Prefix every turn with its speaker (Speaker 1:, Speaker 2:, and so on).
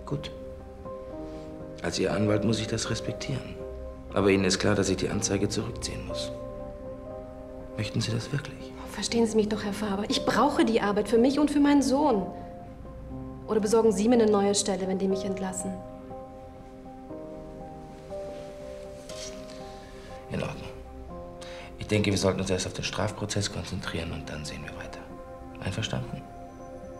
Speaker 1: Gut. Als Ihr Anwalt muss ich das respektieren. Aber Ihnen ist klar, dass ich die Anzeige zurückziehen muss. Möchten Sie das wirklich?
Speaker 2: Verstehen Sie mich doch, Herr Faber. Ich brauche die Arbeit für mich und für meinen Sohn. Oder besorgen Sie mir eine neue Stelle, wenn die mich entlassen?
Speaker 1: In Ordnung. Ich denke, wir sollten uns erst auf den Strafprozess konzentrieren und dann sehen wir weiter. Einverstanden?